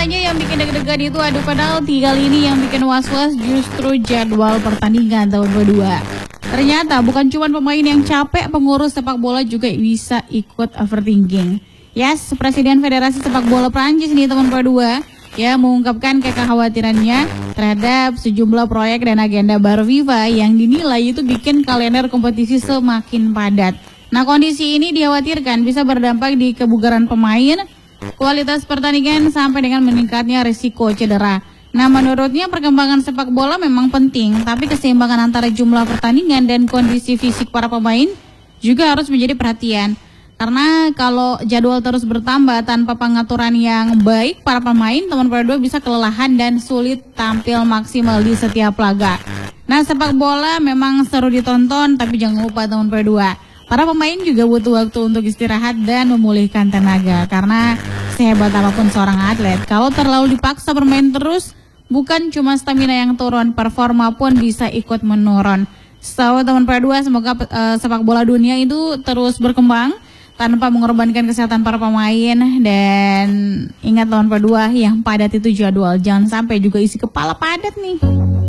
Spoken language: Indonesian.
biasanya yang bikin deg-degan itu adu penalti, kali ini yang bikin was-was justru jadwal pertandingan tahun kedua. Ternyata bukan cuma pemain yang capek, pengurus sepak bola juga bisa ikut overthinking. Yes, Presiden Federasi Sepak Bola Prancis nih teman kedua ya mengungkapkan kekhawatirannya terhadap sejumlah proyek dan agenda baru FIFA yang dinilai itu bikin kalender kompetisi semakin padat. Nah, kondisi ini dikhawatirkan bisa berdampak di kebugaran pemain, kualitas pertandingan sampai dengan meningkatnya risiko cedera. Nah, menurutnya perkembangan sepak bola memang penting, tapi keseimbangan antara jumlah pertandingan dan kondisi fisik para pemain juga harus menjadi perhatian. Karena kalau jadwal terus bertambah tanpa pengaturan yang baik, para pemain teman berdua bisa kelelahan dan sulit tampil maksimal di setiap laga. Nah, sepak bola memang seru ditonton, tapi jangan lupa teman berdua, para pemain juga butuh waktu untuk istirahat dan memulihkan tenaga. Karena sehebat apapun seorang atlet, kalau terlalu dipaksa bermain terus, bukan cuma stamina yang turun, performa pun bisa ikut menurun. So, teman berdua, semoga sepak bola dunia itu terus berkembang tanpa mengorbankan kesehatan para pemain. Dan ingat teman berdua, yang padat itu jadwal, jangan sampai juga isi kepala padat nih.